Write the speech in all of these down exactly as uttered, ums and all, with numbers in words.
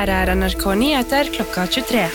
Her er N R K Nyheter klokka tjuetre.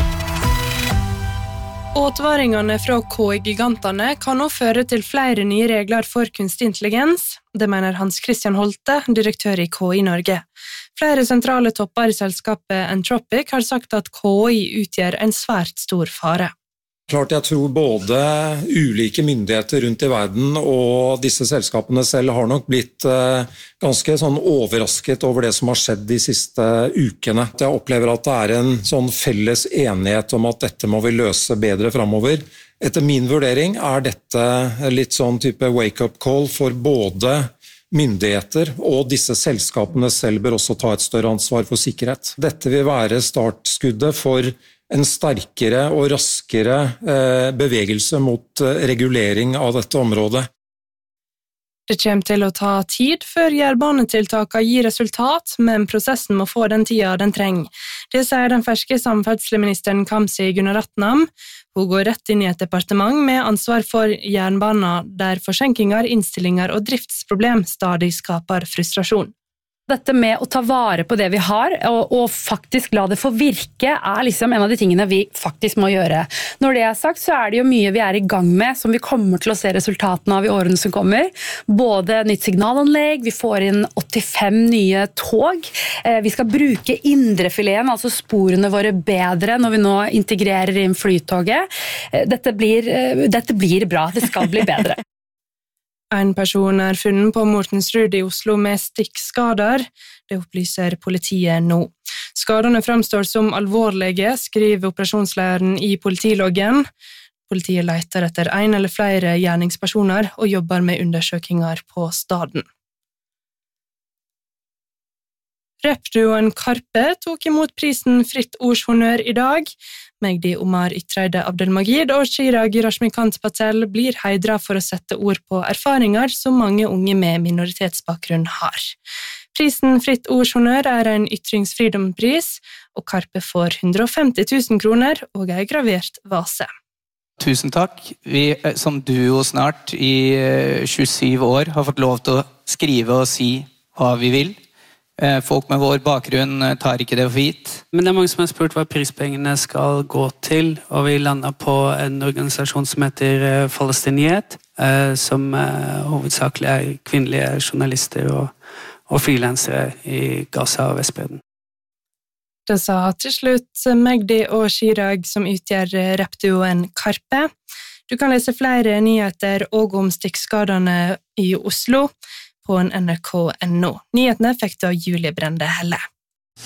Åtvaringene fra K I-gigantene kan nå føre til flere nye regler for kunstig intelligens. Det mener Hans Christian Holte, direktør i K I Norge. Flere sentrale topper i selskapet Anthropic har sagt at K I utgjør en svært stor fare. Klart jeg tror både ulike myndigheter rundt i verden og disse selskapene selv har nok blitt ganske sånn overrasket over det som har skjedd de siste ukene. Jeg opplever at det er en sånn felles enighet om at dette må vi løse bedre fremover. Etter min vurdering er dette litt sånn type wake-up call for både myndigheter og disse selskapene selv bør også ta et større ansvar for sikkerhet. Dette vil være startskuddet for en sterkere og raskere eh, bevegelse mot eh, regulering av dette området. Det kommer til å ta tid før jernbanetiltakene gir resultat, men prosessen må få den tida den trenger. Det sier den ferske samferdselsministeren Kamzy Gunaratnam. Hun går rett inn i et departement med ansvar for jernbaner, der forsinkinger, innstillinger og driftsproblem stadig skaper frustrasjon. Dette med å ta vare på det vi har, og, og faktisk la det få virke, er liksom en av de tingene vi faktisk må gjøre. Når det er sagt, så er det jo mye vi er i gang med, som vi kommer til å se resultatene av i årene som kommer. Både nytt signalanlegg, vi får inn åttifem nye tog, eh, vi skal bruke indrefileten, altså sporene våre bedre når vi nå integrerer inn flytoget. Eh, dette blir, eh, dette blir bra, det skal bli bedre. En person er funnet på Mortensrud i Oslo med stikkskader. Det opplyser politiet nå. Skadene fremstår som alvorlige, skriver operasjonslederen i politiloggen. Politiet leter etter en eller flere gjerningspersoner og jobber med undersøkinger på staden. Rappduoen Karpe tok imot prisen Fritt Ords Honnør i dag. Mehdi Omar Ytreide Abdelmajid og Chirag Rashmikant Patel blir heidret for å sette ord på erfaringer som mange unge med minoritetsbakgrunn har. Prisen Fritt Ords Honnør er en ytringsfridomspris, og Karpe får hundre og femti tusen kroner og en gravert vase. Tusen takk. Vi som duo snart i tjuesyv år har fått lov til å skrive og si hva vi vil. Folk med vår bakgrunn tar ikke det for gitt. Men det er mange som har spurt hva prispengene skal gå til, og vi lander på en organisasjon som heter Falestiniet, som hovedsakelig er kvinnelige journalister og, og frilansere i Gaza og Vestbredden. Det sa til slutt Mehdi og Chirag som utgjør rappduoen Karpe. Du kan lese flere nyheter og om stikkskadene i Oslo på N R K punktum no. Nyhetene fikk da Julie Brende Helle.